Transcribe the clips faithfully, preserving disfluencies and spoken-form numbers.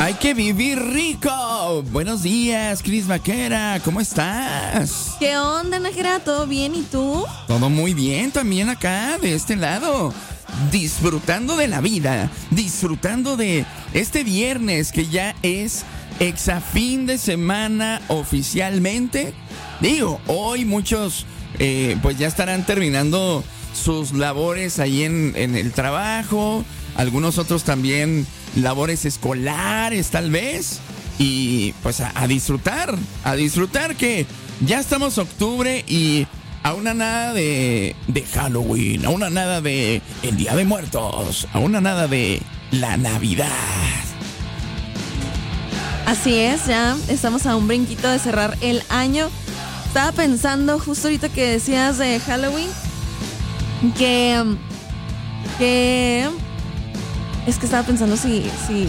Hay que vivir rico. Buenos días, Cris Vaquera. ¿Cómo estás? ¿Qué onda, Nájera? ¿Todo bien? ¿Y tú? Todo muy bien también acá, de este lado. Disfrutando de la vida. Disfrutando de este viernes que ya es exafín de semana oficialmente. Digo, hoy muchos eh, pues ya estarán terminando sus labores ahí en, en el trabajo. Algunos otros también labores escolares tal vez. Y pues a, a disfrutar, a disfrutar que ya estamos octubre y aún a nada de, de Halloween, aún a nada de el Día de Muertos, aún a nada de la Navidad. Así es, ya estamos a un brinquito de cerrar el año. Estaba pensando justo ahorita que decías de Halloween que... que... Es que estaba pensando si, si...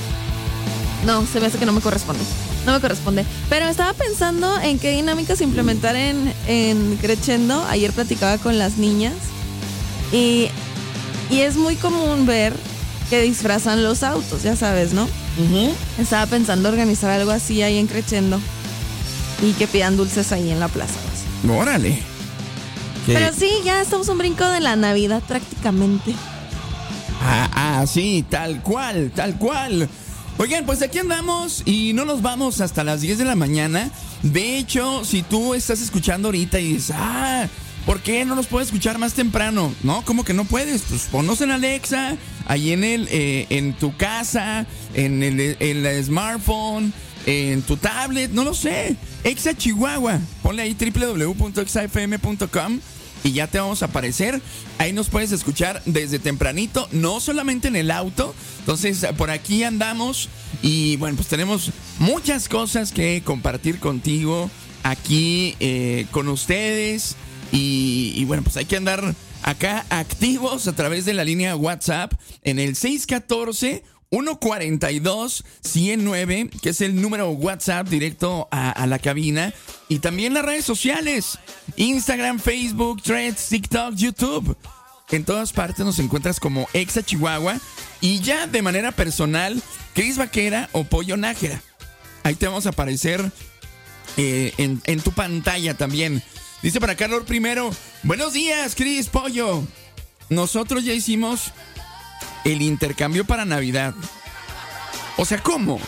No, se me hace que no me corresponde. No me corresponde. Pero estaba pensando en qué dinámicas implementar en, en Crescendo. Ayer platicaba con las niñas. Y, y es muy común ver que disfrazan los autos, ya sabes, ¿no? Uh-huh. Estaba pensando organizar algo así ahí en Crescendo. Y que pidan dulces ahí en la plaza. Pues. Órale. ¿Qué? Pero sí, ya estamos un brinco de la Navidad prácticamente. Ah, ah, sí, tal cual, tal cual. Oigan, pues aquí andamos y no nos vamos hasta las diez de la mañana. De hecho, si tú estás escuchando ahorita y dices, ah, ¿por qué no nos puedes escuchar más temprano? No, ¿cómo que no puedes? Pues ponnos en Alexa, ahí en el, eh, en tu casa, en el, en el smartphone, en tu tablet, no lo sé. Exa Chihuahua, ponle ahí doble u doble u doble u punto exa f m punto com. Y ya te vamos a aparecer. Ahí nos puedes escuchar desde tempranito, no solamente en el auto. Entonces, por aquí andamos. Y bueno, pues tenemos muchas cosas que compartir contigo aquí eh, con ustedes. Y, y bueno, pues hay que andar acá activos a través de la línea WhatsApp en el seis uno cuatro, uno cuatro dos, uno cero nueve, que es el número WhatsApp directo a, a la cabina. Y también las redes sociales, Instagram, Facebook, Threads, TikTok, YouTube. En todas partes nos encuentras como Exa Chihuahua. Y ya de manera personal, Cris Vaquera o Pollo Nájera. Ahí te vamos a aparecer eh, en, en tu pantalla también. Dice para acá Lord Primero, buenos días, Cris, Pollo. Nosotros ya hicimos el intercambio para Navidad. O sea, ¿cómo?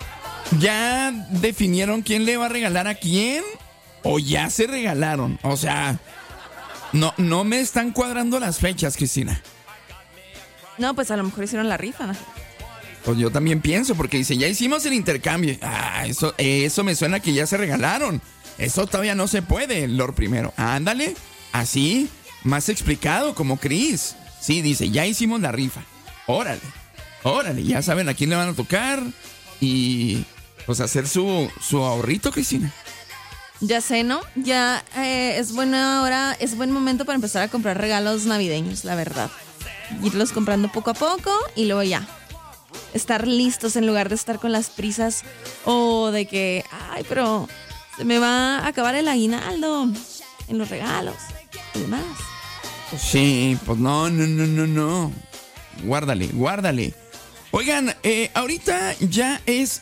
¿Ya definieron quién le va a regalar a quién? ¿O ya se regalaron? O sea, no, no me están cuadrando las fechas, Cristina. No, pues a lo mejor hicieron la rifa, ¿no? Pues yo también pienso, porque dice, ya hicimos el intercambio. Ah, eso, eso me suena que ya se regalaron. Eso todavía no se puede, Lord Primero. Ándale, así, más explicado, como Cris. Sí, dice, ya hicimos la rifa. Órale, órale, ya saben a quién le van a tocar. Y pues hacer su, su ahorrito, Cristina. Ya sé, ¿no? Ya eh, es buena hora, es buen momento para empezar a comprar regalos navideños, la verdad. Irlos comprando poco a poco y luego ya. Estar listos en lugar de estar con las prisas o de que, ay, pero se me va a acabar el aguinaldo en los regalos y demás. Sí, pues no, no, no, no, no. Guárdale, guárdale. Oigan, eh, ahorita ya es